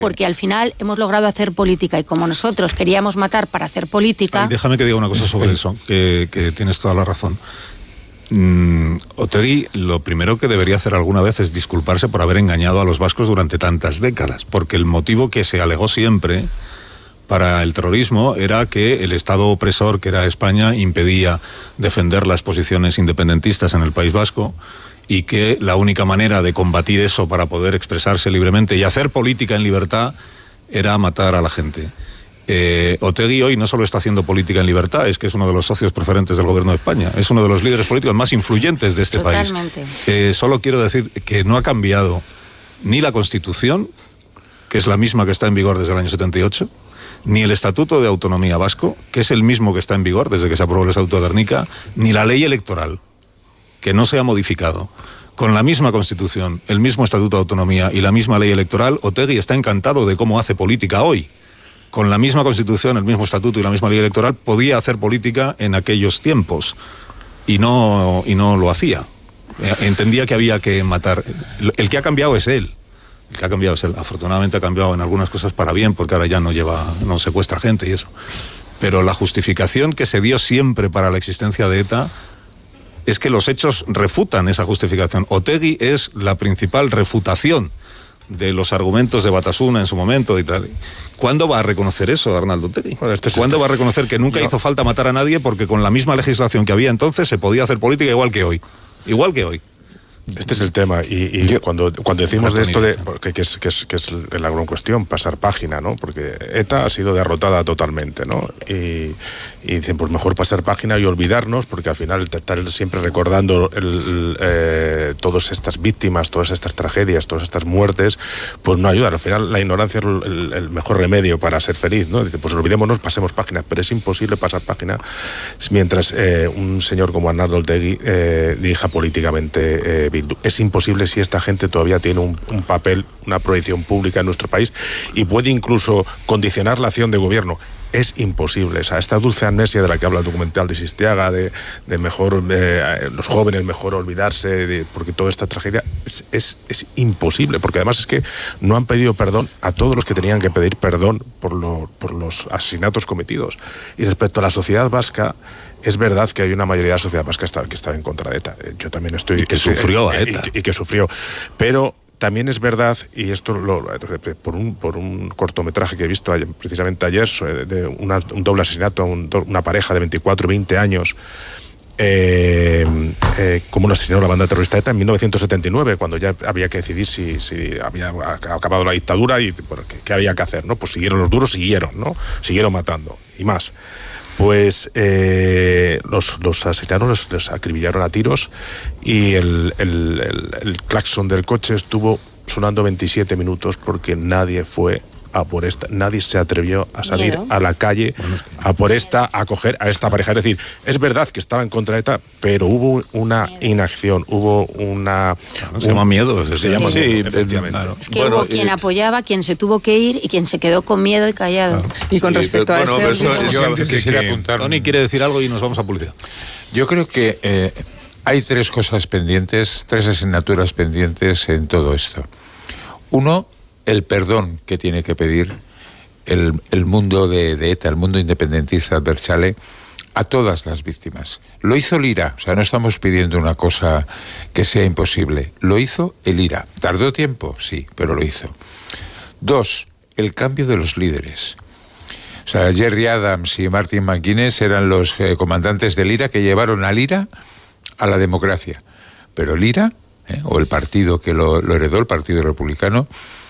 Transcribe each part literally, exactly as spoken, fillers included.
porque al final hemos logrado hacer política y como nosotros queríamos matar para hacer política... Ay, déjame que diga una cosa sobre eso, que, que tienes toda la razón. Mm, Otegi lo primero que debería hacer alguna vez es disculparse por haber engañado a los vascos durante tantas décadas, porque el motivo que se alegó siempre para el terrorismo era que el Estado opresor, que era España, impedía defender las posiciones independentistas en el País Vasco, y que la única manera de combatir eso para poder expresarse libremente y hacer política en libertad era matar a la gente. Eh, Otegi hoy no solo está haciendo política en libertad, es que es uno de los socios preferentes del gobierno de España, es uno de los líderes políticos más influyentes de este Totalmente. país. Eh, solo quiero decir que no ha cambiado ni la Constitución, que es la misma que está en vigor desde el año setenta y ocho, ni el Estatuto de Autonomía Vasco, que es el mismo que está en vigor desde que se aprobó el Estatuto de Gernika, ni la ley electoral, que no se ha modificado. Con la misma Constitución, el mismo Estatuto de Autonomía y la misma ley electoral, Otegi está encantado de cómo hace política hoy. Con la misma Constitución, el mismo Estatuto y la misma ley electoral, podía hacer política en aquellos tiempos y no, y no lo hacía. Entendía que había que matar. El que ha cambiado es él. El que ha cambiado es él. Afortunadamente ha cambiado en algunas cosas para bien, porque ahora ya no lleva, no secuestra gente y eso. Pero la justificación que se dio siempre para la existencia de ETA es que los hechos refutan esa justificación. Otegi es la principal refutación de los argumentos de Batasuna en su momento y tal. ¿Cuándo va a reconocer eso, Arnaldo Otegi? Bueno, este ¿Cuándo este... va a reconocer que nunca no. hizo falta matar a nadie porque con la misma legislación que había entonces se podía hacer política igual que hoy? Igual que hoy. Este es el tema, y, y Yo, cuando, cuando decimos de esto, de, porque, que, es, que, es, que es la gran cuestión, pasar página, ¿no? Porque ETA ha sido derrotada totalmente, ¿no? Y, y dicen, pues mejor pasar página y olvidarnos, porque al final estar siempre recordando el, el, eh, todas estas víctimas, todas estas tragedias, todas estas muertes, pues no ayuda. Al final la ignorancia es el, el mejor remedio para ser feliz, ¿no? Dice, pues olvidémonos, pasemos página, pero es imposible pasar página mientras eh, un señor como Arnaldo Otegi eh, dirija políticamente eh, Bildu. Es imposible si esta gente todavía tiene un, un papel, una proyección pública en nuestro país y puede incluso condicionar la acción de gobierno. Es imposible. O sea, esta dulce amnesia de la que habla el documental de Sistiaga, de, de mejor eh, los jóvenes mejor olvidarse, de, porque toda esta tragedia es, es, es imposible, porque además es que no han pedido perdón a todos los que tenían que pedir perdón por, lo, por los asesinatos cometidos. Y respecto a la sociedad vasca, es verdad que hay una mayoría de la sociedad vasca que está en contra de ETA. Yo también estoy... Y que estoy, sufrió a ETA. Y, y que sufrió. Pero también es verdad, y esto lo, por, un, por un cortometraje que he visto ayer, precisamente ayer, de una, un doble asesinato a un, una pareja de veinticuatro, veinte años, eh, eh, como lo asesinó la banda terrorista ETA en mil novecientos setenta y nueve, cuando ya había que decidir si, si había acabado la dictadura y bueno, qué, qué había que hacer, ¿no? Pues siguieron los duros, siguieron, ¿no? Siguieron matando, y más. Pues eh, los, los asesinaron, los, los acribillaron a tiros y el, el, el, el claxon del coche estuvo sonando veintisiete minutos porque nadie fue a por esta, nadie se atrevió a salir Miedo. a la calle bueno, es que... a por esta, a coger a esta pareja. Es decir, es verdad que estaba en contra de ETA, pero hubo una miedo. inacción, hubo una... Claro, se un... llama miedo, se, se llama sí, miedo, efectivamente. Claro. Es que bueno, hubo quien y... apoyaba, quien se tuvo que ir y quien se quedó con miedo y callado. Claro. Y con sí, respecto pero, a bueno, este... Eso, yo antes quisiera que... apuntar... Tony quiere decir algo y nos vamos a publicidad. Yo creo que eh, hay tres cosas pendientes, tres asignaturas pendientes en todo esto. Uno, el perdón que tiene que pedir el, el mundo de, de ETA, el mundo independentista Abertzale, a todas las víctimas. Lo hizo el IRA, o sea, no estamos pidiendo una cosa que sea imposible. Lo hizo el IRA. ¿Tardó tiempo? Sí, pero lo hizo. Dos, el cambio de los líderes. O sea, Jerry Adams y Martin McGuinness eran los eh, comandantes del IRA que llevaron al IRA a la democracia. Pero el IRA, eh, o el partido que lo, lo heredó, el Partido Republicano,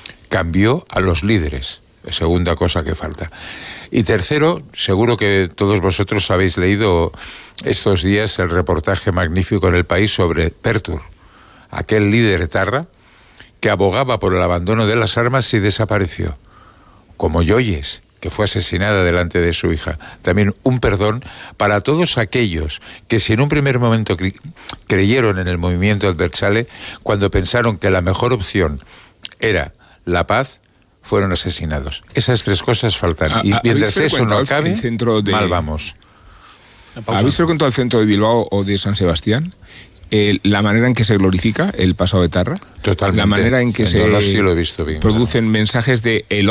cambió a los líderes. Segunda cosa que falta. Y tercero, seguro que todos vosotros habéis leído estos días el reportaje magnífico en El País sobre Pertur, aquel líder etarra que abogaba por el abandono de las armas y desapareció. Como Yoyes, que fue asesinada delante de su hija. También un perdón para todos aquellos que si en un primer momento cre- creyeron en el movimiento Abertzale, cuando pensaron que la mejor opción era la paz, fueron asesinados. Esas tres cosas faltan. Y mientras eso no acabe, de... mal vamos. ¿Habéis frecuentado el centro de Bilbao o de San Sebastián? eh, la manera en que se glorifica el pasado de Etarra. Totalmente. La manera en que en se Donosti lo he visto bien, producen claro. mensajes de el